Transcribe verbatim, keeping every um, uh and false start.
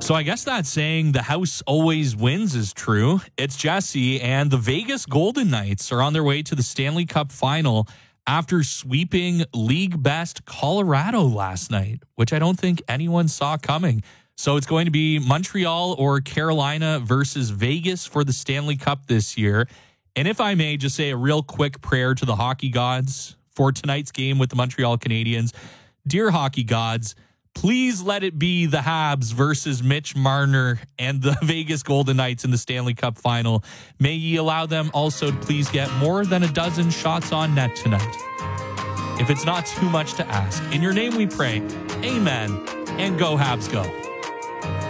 So I guess that saying the house always wins is true. It's Jesse, and the Vegas Golden Knights are on their way to the Stanley Cup final after sweeping league best Colorado last night, which I don't think anyone saw coming. So it's going to be Montreal or Carolina versus Vegas for the Stanley Cup this year. And if I may just say a real quick prayer to the hockey gods for tonight's game with the Montreal Canadiens. Dear hockey gods, please let it be the Habs versus Mitch Marner and the Vegas Golden Knights in the Stanley Cup final. May ye allow them also to please get more than a dozen shots on net tonight. If it's not too much to ask. In your name we pray. Amen. And go Habs go.